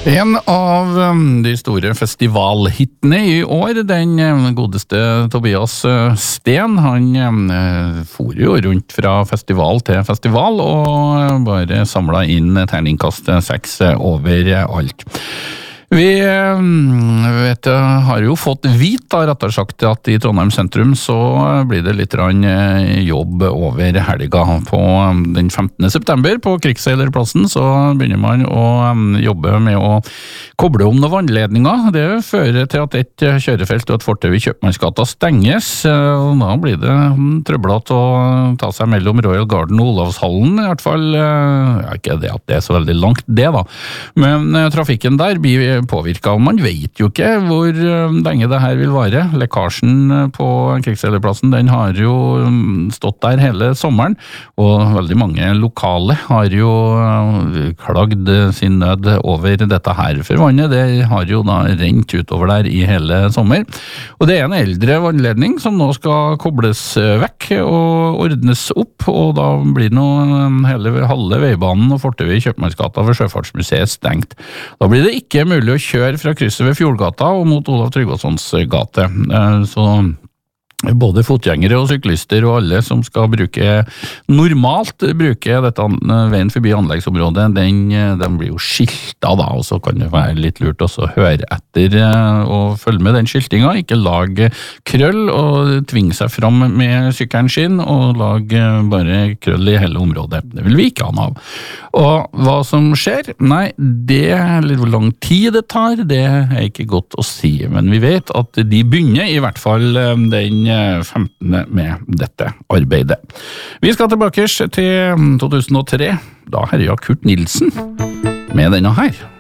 En av de store festivalhittene i år, den godeste Tobias Steen, han for jo rundt fra festival til festival og bare samlet inn terningkast 6 overalt. Vi har jo fått vite, rettere sagt, at i Trondheim sentrum så blir det litt jobb over helga. På den 15. september på Krigsseilerplassen så begynner man å jobbe med å koble om noen vannledninger. Det fører til at et kjørefelt og et fortau i Kjøpmannsgata stenges, og da blir det trøblete å ta seg mellom Royal Garden og Olavshallen, i hvert fall. Ikke det at det er så veldig langt det da, men trafikken der blir påvirket, og man vet jo ikke hvor lenge det her vil vare. Lekkasjen på Krigsseilerplassen, den har jo stått der hele sommeren, og veldig mange lokale har jo klagd sin nød over dette her, for vannet det har jo da rent utover der i hele sommer. Og det er en eldre vannledning som nå skal kobles vekk og ordnes opp, og da blir nå hele halve veibanen og fortauet i Kjøpmannsgata ved Sjøfartsmuseet stengt. Da blir det ikke mulig å kjøre fra krysset ved Fjordgata og mot Olav Tryggvasons gate. Så både fotgjengere og syklister og alle som skal normalt bruke dette veien forbi anleggsområdet, den blir jo skilta da, og så kan det være litt lurt også å høre etter og følge med den skiltinga, ikke lage krøll og tvinge seg fram med sykkelen sin og lage bare krøll i hele området. Det vil vi ikke ha av. Og hva som skjer? Nei, det er litt hvor lang tid det tar, det er ikke godt å si, men vi vet at de begynner i hvert fall den 15. med dette arbeidet. Vi skal tilbake til 2003, da herja Kurt Nilsen med denne her.